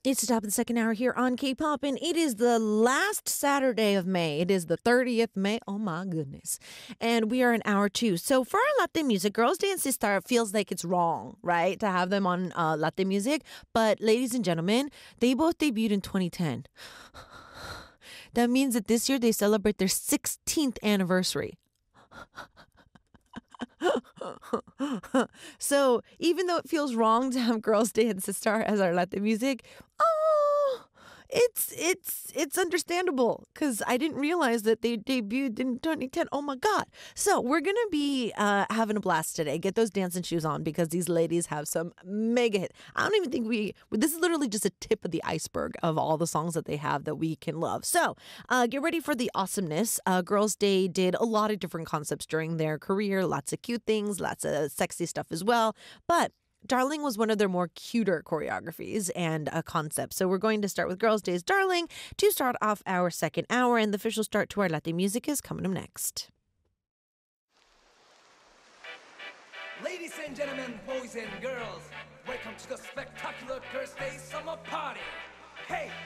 It's the top of the second hour here on K-Pop, and it is the last Saturday of May. It is the 30th May. Oh my goodness. And we are in hour two. So for our Latte music, Girls' Day and Sistar feels like it's wrong, right? To have them on Latte music. But ladies and gentlemen, they both debuted in 2010. That means that this year they celebrate their 16th anniversary. So even though it feels wrong to have Girls' Day and Sistar as our Latte music, oh, it's understandable because I didn't realize that they debuted in 2010. Oh my god! So we're gonna be having a blast today. Get those dancing shoes on because these ladies have some mega hits. I don't even think this is literally just a tip of the iceberg of all the songs that they have that we can love. So get ready for the awesomeness. Girls' Day did a lot of different concepts during their career. Lots of cute things, lots of sexy stuff as well. But Darling was one of their more cuter choreographies and a concept. So we're going to start with Girls' Day's Darling to start off our second hour. And the official start to our Latte music is coming up next. Ladies and gentlemen, boys and girls, welcome to the spectacular Girls' Day Summer Party. Hey,